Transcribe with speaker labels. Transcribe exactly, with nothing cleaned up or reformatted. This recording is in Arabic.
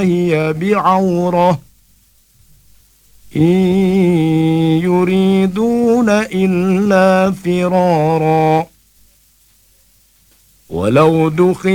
Speaker 1: هي بعورة إن يريدون إلا فرارا ولو دخل